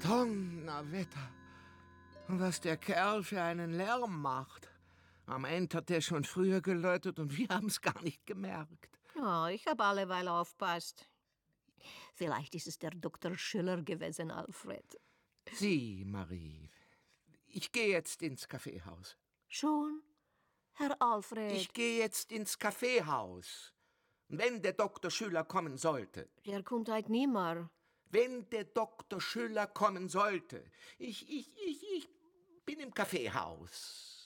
Donnerwetter. Was der Kerl für einen Lärm macht. Am Ende hat er schon früher geläutet und wir haben es gar nicht gemerkt. Ja, ich habe alleweil aufpasst. Vielleicht ist es der Dr. Schüller gewesen, Alfred. Sieh, Marie, ich gehe jetzt ins Kaffeehaus. Schon? Herr Alfred? Ich gehe jetzt ins Kaffeehaus. Wenn der Dr. Schüller kommen sollte. Der kommt halt nimmer. Wenn der Dr. Schüller kommen sollte. Ich bin im Kaffeehaus.